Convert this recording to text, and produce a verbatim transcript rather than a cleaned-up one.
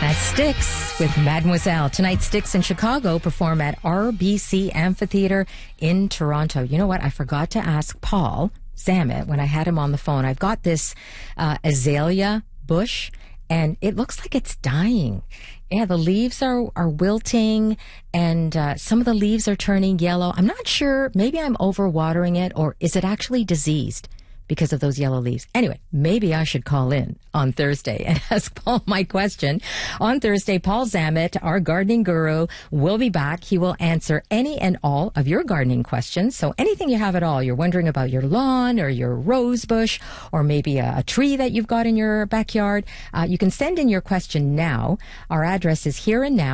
That's Styx with Mademoiselle. Tonight, Styx in Chicago perform at R B C Amphitheater in Toronto. You know what? I forgot to ask Paul Zammit when I had him on the phone. I've got this uh, azalea bush, and it looks like it's dying. Yeah, the leaves are, are wilting, and uh, some of the leaves are turning yellow. I'm not sure. Maybe I'm overwatering it, or is it actually diseased because of those yellow leaves? Anyway, maybe I should call in on Thursday and ask Paul my question. On Thursday, Paul Zammit, our gardening guru, will be back. He will answer any and all of your gardening questions. So anything you have at all, you're wondering about your lawn or your rose bush, or maybe a, a tree that you've got in your backyard, uh, you can send in your question now. Our address is Here and Now,